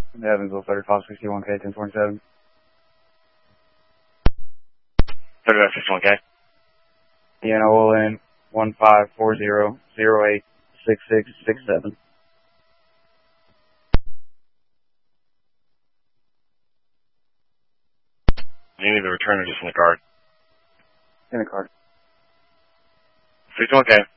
Evansville 3561K 1027. 3561K. Deanna Olin 1540086667. Do you need the return or just in the card? In the card. 61K.